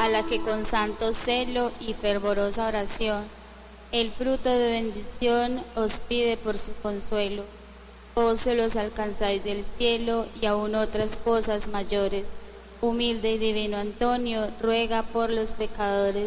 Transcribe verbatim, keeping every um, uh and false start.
a la que con santo celo y fervorosa oración el fruto de bendición os pide por su consuelo. Vos se los alcanzáis del cielo y aún otras cosas mayores. Humilde y divino Antonio, ruega por los pecadores,